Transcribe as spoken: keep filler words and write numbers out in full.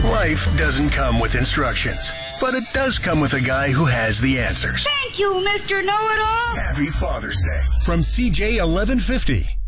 Life doesn't come with instructions, but it does come with a guy who has the answers. Thank you, Mister Know-It-All. Happy Father's Day from C J eleven fifty.